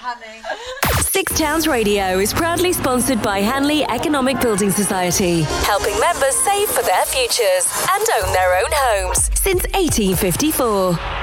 honey. Six Towns Radio is proudly sponsored by Hanley Economic Building Society, helping members save for their futures and own their own homes since 1854.